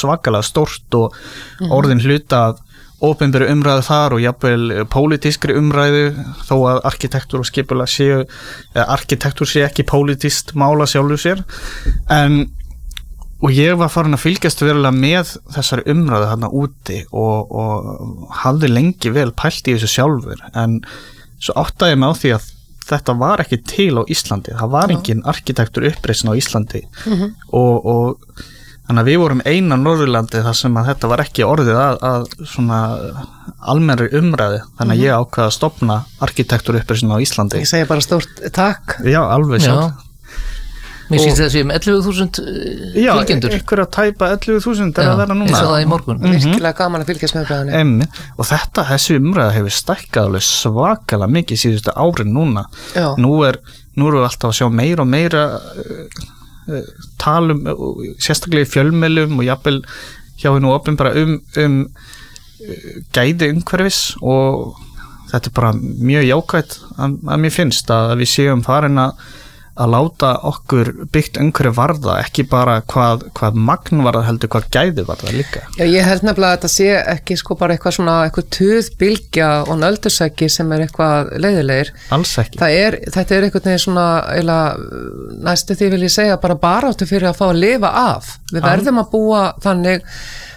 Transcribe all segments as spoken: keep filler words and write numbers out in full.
svakalega stórt og mm-hmm. orðin hluta af opinberu umræðu þar og jafnvel pólitískri umræðu þó að arkitektúr og skipulag séu eða arkitektúr sé ekki pólitískt mála sjálfu sér en og ég var farin að fylgjast verulega með þessari umræðu þarna úti og, og hafði lengi vel pælt í þessu sjálfur en svo áttaði ég mig á því að þetta var ekki til á Íslandi það var engin arkitektur uppreisn á Íslandi mm-hmm. og, og þannig að við vorum eina Norðurlandi þar sem að þetta var ekki orðið að, að svona almennri umræðu þannig að ég ákvað að stofna arkitektur uppreisn á Íslandi Ég segi bara stórt takk Já, alveg sjálf Mér sýnst þessi um ellefu þúsund fylgjendur. Já, ykkur að tæpa ellefu þúsund er að vera núna. Ég sá það í morgun. Mm-hmm. Virkilega gaman að fylgjast með umræðinni. Emmi, og þetta, þessi umræða hefur stækkað alveg svakalega mikið síðustu árin núna. Já. Nú er, nú erum við alltaf að sjá meira og meira uh, uh, talum, uh, sérstaklega í fjölmiðlum og jafnvel hjá hennu opinbera um, um uh, gæði umhverfis og þetta er bara mjög jákvætt að, að mér finnst að við séum farin að að láta okkur byggt umhverfi varða ekki bara hvað, hvað magn varða heldur hvað gæði varða líka Já, ég held nefnilega að þetta sé ekki sko bara eitthvað svona eitthvað tuðbylgja og nöldursæki sem er eitthvað leiðilegir Alls ekki er, Þetta er eitthvað svona eila, næstu því vil ég segja bara baráttu fyrir að fá að lifa af Við Al... verðum að búa þannig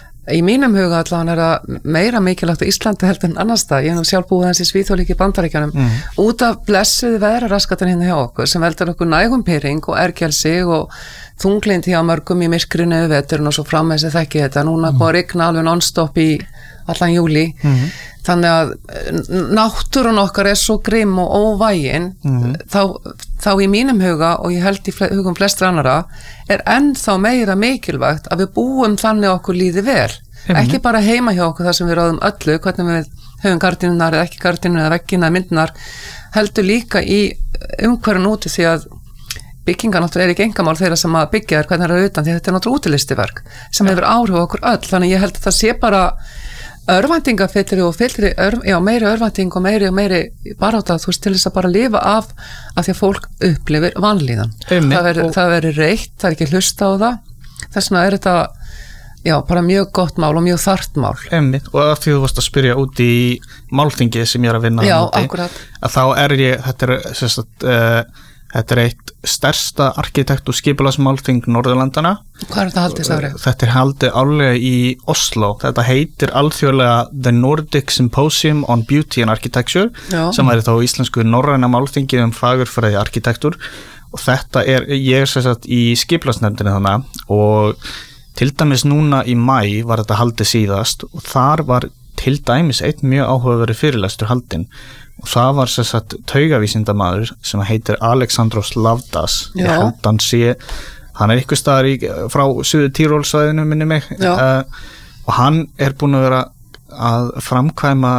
Í mínum huga allavega er það meira mikilvægt á Íslandi heldur en annars það. Ég hef sjálf búið hans í Svíþjóð líka í Bandaríkjunum mm. út af blessuði veðraraskatan hérna hjá okkur sem veldur okkur nægum pyrring og ergelsi og þunglind hjá mörgum í myrkrinu við veturinn og svo fram með þessi þekki þetta. Núna mm. búið að rigna alveg non-stop í allan júli. Mm. Þannig að náttúran okkar er svo grimm og óvægin mm. þá, þá í mínum huga og ég held í hugum flestra annara er ennþá meira mikilvægt að við búum þannig okkur líði vel mm. ekki bara heima hjá okkur þar sem við ráðum öllu hvernig við höfum gardinunar eða ekki gardinu eða veggina eða myndnar heldur líka í umhverfun úti því að byggingar náttúrulega er ekki engamál þeirra sem að byggja þér hvernig það er utan því þetta er náttúrulega útilistiverk sem ja. Hefur áhrif okkur öll þannig ég held að það sé bara örvæntingafyllri og fyllri, örv, já, meiri örvænting og meiri og meiri barátta, þú veist, til þess að bara lifa af að því að fólk upplifir vanlíðan. Einmitt, það verður, og... það verður reitt, það er ekki hlusta á það. Þess vegna er þetta, já, bara mjög gott mál og mjög þarft mál. Einmitt, og af því þú varst að spyrja út í málþingið sem ég er að vinna já, úti, akkurat. Að þá er ég, þetta er, sem sagt, uh, þetta er eitt stærsta arkitekt- og skipulagsmálþing Norðurlandana. Hvað er þetta haldið árið? Þetta er haldið árlega í Oslo. Þetta heitir alþjóðlega The Nordic Symposium on Beauty and Architecture Já. Sem væri þá íslensku norræna málþingið um fagurfræði arkitektúr og þetta er, ég er sem sagt í skipulagsnefndinni þannig og til dæmis núna í maí var þetta haldið síðast og þar var til dæmis einn mjög áhugaverður fyrirlestur haldinn og það var sem sagt taugavísindamaður sem heitir Alexandros Lavdas ég held hann sé, hann er ykkur staðar í, frá Suður Tírólsvæðinu minni mig uh, og hann er búin að vera að framkvæma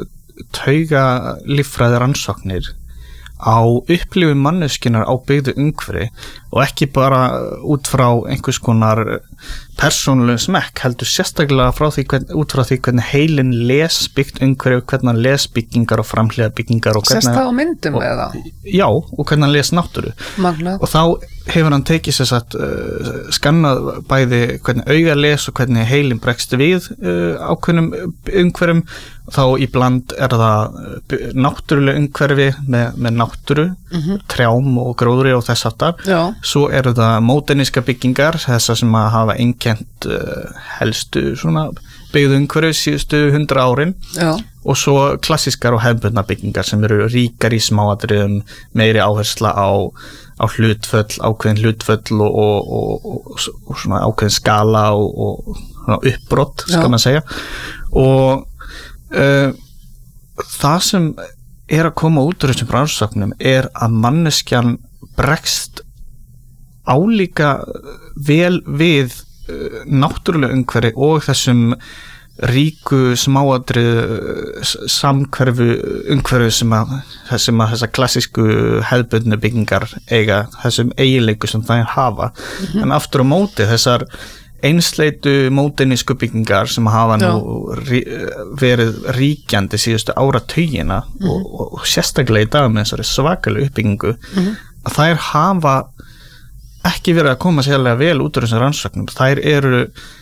taugalíffræði rannsóknir á upplifun manneskjunnar á byggðu umhverfi og ekki bara út frá einhvers konar persónulegum smekk heldur sérstaklega frá því hvern, út frá því hvernig heilin les byggt umhverfi, hvernig hann les byggingar og framhliða byggingar og hvernig Sérst það á myndum og, eða? Já, og hvernig hann les náttúru Magna. Og þá hefur hann tekið sér satt uh, skannað bæði hvernig auga les og hvernig heilin bregst við uh, ákveðnum umhverfum og þá í bland er það uh, náttúruleg umhverfi með, með náttúru, mm-hmm. trjám og gróðri og þess aftar. Svo eru það móderníska byggingar, þessar sem að hafa einkennt uh, helstu svona byggðu umhverfi síðustu hundra árin Já. Og svo klassískar og hefðbundna byggingar sem eru ríkar í smáatriðum, meiri áhersla á, á hlutföll, ákveðin hlutföll og, og, og, og, og svona ákveðin skala og, og uppbrott, skal maður segja. Og uh, það sem er að koma út úr þessum rannsóknum er að manneskjan bregst álíka vel við uh, náttúrulega umhverfi og þessum ríku smáatriðu samhverfu umhverfi sem að, sem að þessar klassísku hefðbundnu byggingar eiga þessum eiginleiku sem það hafa mm-hmm. en aftur á móti þessar einsleitu módernísku byggingar sem hafa nú rí, verið ríkjandi síðustu áratugina mm-hmm. og, og, og sérstaklega í dag með þessari svakalega uppbyggingu mm-hmm. að þær hafa ekki verið að koma sérlega vel út úr þessum rannsóknum. Þær eru